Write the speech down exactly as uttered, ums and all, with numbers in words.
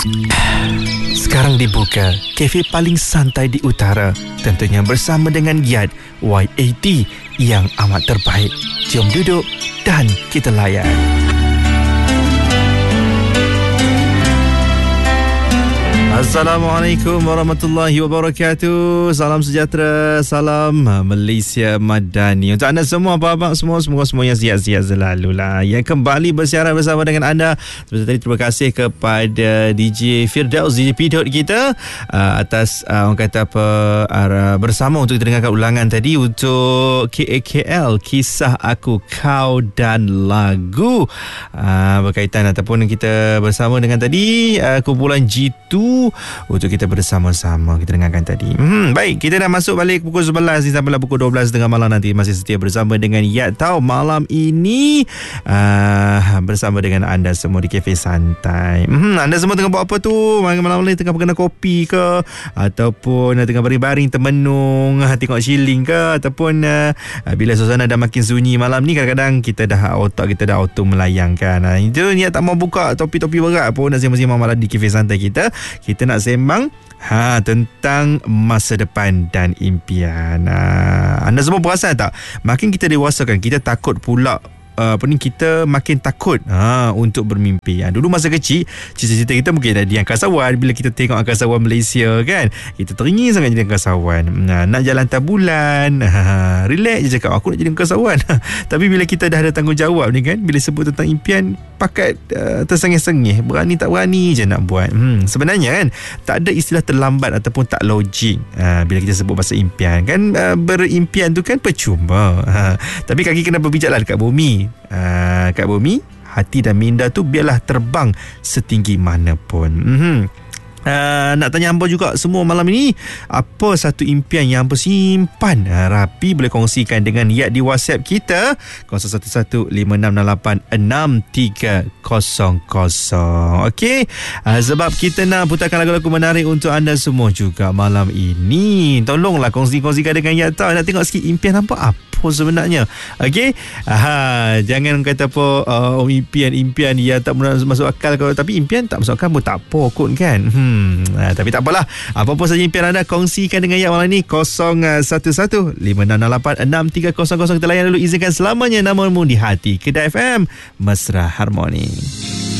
Sekarang dibuka kafe paling santai di utara, tentunya bersama dengan Yat Y A T yang amat terbaik. Jom duduk dan kita layan. Assalamualaikum warahmatullahi wabarakatuh. Salam sejahtera, salam Malaysia Madani. Untuk anda semua, abang-abang semua, semoga semuanya sihat-sihat selalu lah. Yang kembali bersiaran bersama dengan anda. Seperti tadi, terima kasih kepada D J Firdaus, D J P-Dot kita uh, atas uh, orang kata apa uh, bersama untuk kita dengarkan ulangan tadi untuk K A K L, Kisah Aku Kau dan Lagu uh, berkaitan ataupun kita bersama dengan tadi uh, kumpulan G dua untuk kita bersama-sama kita dengarkan tadi. Hmm, baik, kita dah masuk balik pukul sebelas ni sampai pukul dua belas tengah malam nanti. Masih setia bersama dengan Yat Tau malam ini uh, bersama dengan anda semua di Cafe Santai. Hmm, anda semua tengah buat apa tu? Malam-malam ni tengah berkena kopi ke, ataupun uh, tengah baring-baring termenung uh, tengok shilling ke, ataupun uh, bila suasana dah makin sunyi malam ni, kadang-kadang kita dah otak kita dah auto melayangkan. Uh, itu Yat tak mau buka topi-topi berat pun nak sembang-sembang malam di Cafe Santai kita. Kita nak sembang ha, tentang masa depan dan impian. Ha, anda semua perasan tak? Makin kita dewasa kan, kita takut pula Uh, apa ni, kita makin takut ha, untuk bermimpi. Ha, dulu masa kecil, cita-cita kita mungkin jadi angkasawan. Bila kita tengok angkasawan Malaysia kan, kita teringin sangat jadi angkasawan. Ha, nak jalan atas bulan, ha, relax je cakap aku nak jadi angkasawan. Tapi bila kita dah ada tanggungjawab ni kan, bila sebut tentang impian, pakat uh, tersengih-sengih, berani tak berani je nak buat. hmm, Sebenarnya kan, tak ada istilah terlambat ataupun tak logik uh, bila kita sebut pasal impian kan. uh, Berimpian tu kan percuma. ha, Tapi kaki kena berbijaklah dekat bumi. Uh, kat bumi, hati dan minda tu biarlah terbang setinggi mana pun. mm-hmm. Uh, nak tanya hampa juga semua malam ini, apa satu impian yang hampa simpan uh, rapi, boleh kongsikan dengan Yat di WhatsApp kita kosong satu satu lima enam enam lapan enam tiga kosong kosong. Okey, uh, sebab kita nak putarkan lagu-lagu menarik untuk anda semua juga malam ini. Tolonglah kongsi-kongsikan dengan Yat tau. Nak tengok sikit impian hampa apa sebenarnya. Okey, aha, jangan kata apa uh, impian-impian yang tak masuk akal kalau, tapi impian tak masuk akal pun tak apa kot kan. Hmm Hmm, uh, tapi tak apalah. Apa-apa saja impian anda, kongsikan dengan Yat malam ni. Kosong satu satu lima enam enam lapan enam tiga kosong kosong. Kita layan dulu. Izinkan selamanya namamu di hati. Kedah F M, Mesra Harmoni.